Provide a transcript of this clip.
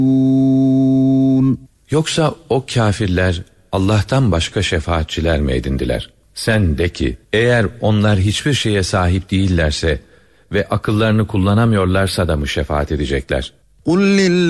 Yoksa o kâfirler Allah'tan başka şefaatçiler mi edindiler? Sen de ki, eğer onlar hiçbir şeye sahip değillerse ve akıllarını kullanamıyorlarsa da mı şefaat edecekler?